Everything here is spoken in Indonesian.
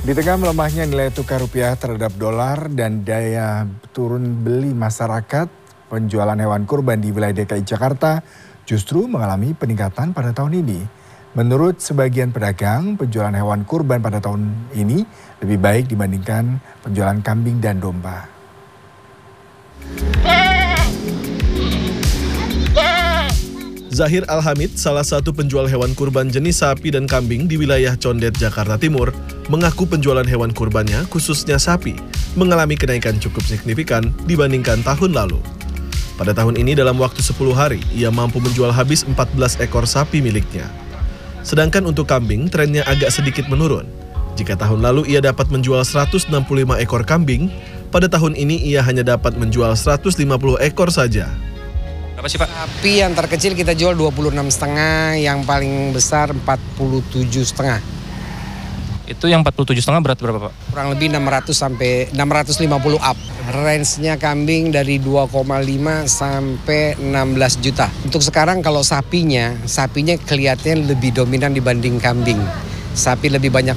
Di tengah melemahnya nilai tukar rupiah terhadap dolar dan daya turun beli masyarakat, penjualan hewan kurban di wilayah DKI Jakarta justru mengalami peningkatan pada tahun ini. Menurut sebagian pedagang, penjualan hewan kurban pada tahun ini lebih baik dibandingkan penjualan kambing dan domba. Zahir Alhamid, salah satu penjual hewan kurban jenis sapi dan kambing di wilayah Condet, Jakarta Timur, mengaku penjualan hewan kurbannya, khususnya sapi, mengalami kenaikan cukup signifikan dibandingkan tahun lalu. Pada tahun ini dalam waktu 10 hari, ia mampu menjual habis 14 ekor sapi miliknya. Sedangkan untuk kambing, trennya agak sedikit menurun. Jika tahun lalu ia dapat menjual 165 ekor kambing, pada tahun ini ia hanya dapat menjual 150 ekor saja. Berapa sih Pak? Sapi yang terkecil kita jual 26,5, yang paling besar 47,5. Itu yang 47,5 berat berapa Pak? Kurang lebih 600 sampai 650 up. Range-nya kambing dari 2,5 sampai 16 juta. Untuk sekarang kalau sapinya kelihatannya lebih dominan dibanding kambing. Sapi lebih banyak